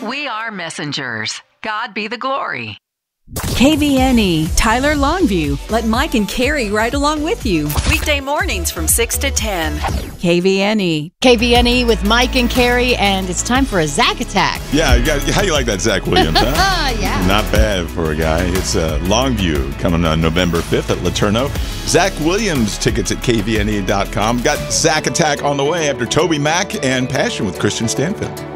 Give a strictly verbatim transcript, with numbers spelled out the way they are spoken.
We are messengers. God be the glory. K V N E, Tyler Longview. Let Mike and Carrie ride along with you. Weekday mornings from six to ten. K V N E. K V N E with Mike and Carrie, and it's time for a Zach Attack. Yeah, you got, how you like that, Zach Williams, huh? Yeah. Not bad for a guy. It's uh, Longview coming on November fifth at Laterno. Zach Williams tickets at K V N E dot com. Got Zach Attack on the way after Toby Mac and Passion with Christian Stanfield.